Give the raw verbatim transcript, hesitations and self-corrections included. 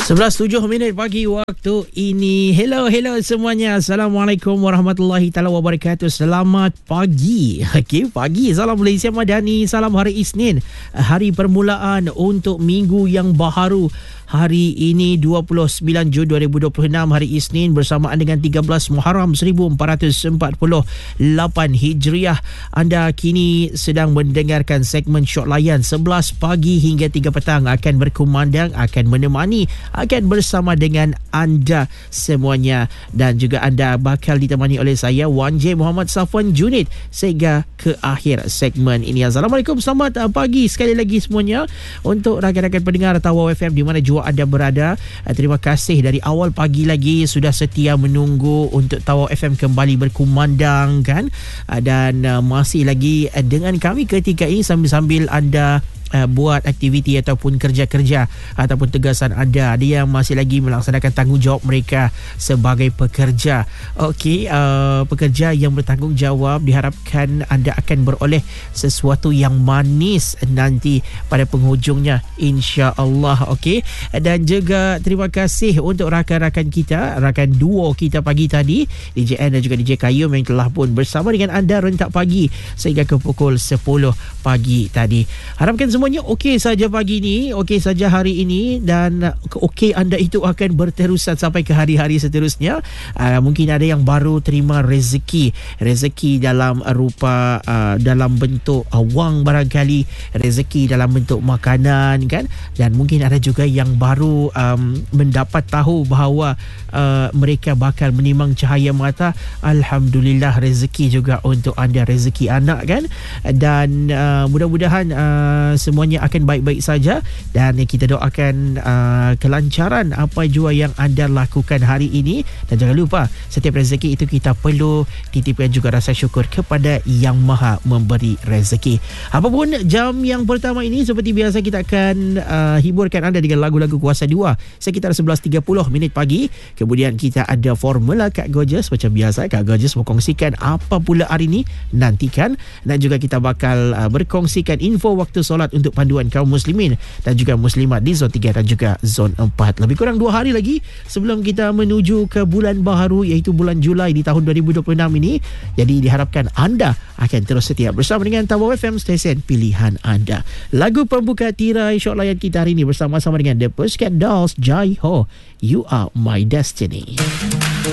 sebelas tujuh minit pagi waktu ini. Hello, hello semuanya. Assalamualaikum warahmatullahi taala wabarakatuh. Selamat pagi. Okey, pagi. Salam Malaysia Madani. Salam hari Isnin. Hari permulaan untuk minggu yang baharu. Hari ini dua puluh sembilan Jun dua ribu dua puluh enam, hari Isnin, bersamaan dengan tiga belas Muharram seribu empat ratus empat puluh lapan Hijriah. Anda kini sedang mendengarkan segmen Short Layan sebelas pagi hingga tiga petang, akan berkumandang, akan menemani, akan bersama dengan anda semuanya, dan juga anda bakal ditemani oleh saya Wan J Muhammad Safwan Junid sehingga ke akhir segmen ini. Assalamualaikum, selamat pagi sekali lagi semuanya untuk rakan-rakan pendengar Tawau F M di mana jua anda berada. Terima kasih dari awal pagi lagi sudah setia menunggu untuk Tawau F M kembali berkumandang kan, dan masih lagi dengan kami ketika ini sambil-sambil anda Uh, buat aktiviti ataupun kerja-kerja ataupun tugasan anda. Ada yang masih lagi melaksanakan tanggungjawab mereka sebagai pekerja. Okey, uh, pekerja yang bertanggungjawab, diharapkan anda akan beroleh sesuatu yang manis nanti pada penghujungnya, insya-Allah. Okey, dan juga terima kasih untuk rakan-rakan kita, rakan duo kita pagi tadi, D J N dan juga D J Kayum yang telah pun bersama dengan anda rentak pagi sehingga ke pukul sepuluh pagi tadi. Harapkan semuanya okey saja pagi ini, okey saja hari ini, dan okey anda itu akan berterusan sampai ke hari-hari seterusnya. Uh, mungkin ada yang baru terima rezeki, rezeki dalam rupa uh, dalam bentuk uh, wang barangkali, rezeki dalam bentuk makanan kan, dan mungkin ada juga yang baru um, mendapat tahu bahawa uh, mereka bakal menimang cahaya mata. Alhamdulillah, rezeki juga untuk anda, rezeki anak kan, dan uh, mudah-mudahan uh, semuanya akan baik-baik saja, dan kita doakan uh, kelancaran apa jua yang anda lakukan hari ini. Dan jangan lupa, setiap rezeki itu kita perlu titipkan juga rasa syukur kepada Yang Maha Memberi rezeki. Apapun jam yang pertama ini, seperti biasa kita akan uh, hiburkan anda dengan lagu-lagu kuasa dua sekitar sebelas tiga puluh minit pagi. Kemudian kita ada formula Kak Gorgeous. Macam biasa, Kak Gorgeous berkongsikan apa pula hari ini, nantikan. Dan juga kita bakal uh, berkongsikan info waktu solat untuk panduan kaum muslimin dan juga muslimat di zon tiga dan juga zon empat. Lebih kurang dua hari lagi sebelum kita menuju ke bulan baharu, iaitu bulan Julai di tahun dua ribu dua puluh enam ini. Jadi diharapkan anda akan terus setia bersama dengan Tawau F M, stesen pilihan anda. Lagu pembuka tirai Short Layan kita hari ini bersama-sama dengan The Pussycat Dolls, Jai Ho, You Are My Destiny.